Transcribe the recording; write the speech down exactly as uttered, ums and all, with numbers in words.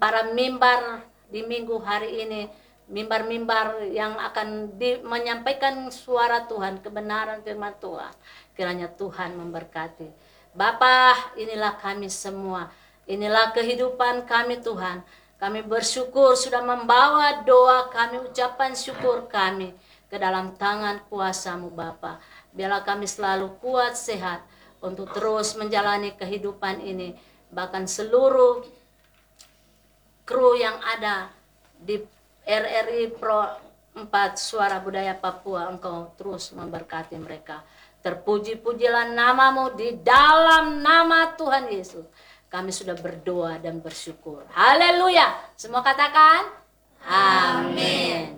para mimbar di minggu hari ini, mimbar-mimbar yang akan di, menyampaikan suara Tuhan, kebenaran firman Tuhan. Kiranya Tuhan memberkati. Bapa, inilah kami semua. Inilah kehidupan kami Tuhan. Kami bersyukur sudah membawa doa kami, ucapan syukur kami ke dalam tangan kuasa-Mu Bapa. Biarlah kami selalu kuat, sehat untuk terus menjalani kehidupan ini. Bahkan seluruh kru yang ada di R R I Pro empat Suara Budaya Papua, Engkau terus memberkati mereka. Terpuji-pujilah nama-Mu, di dalam nama Tuhan Yesus kami sudah berdoa dan bersyukur. Haleluya. Semua katakan amin.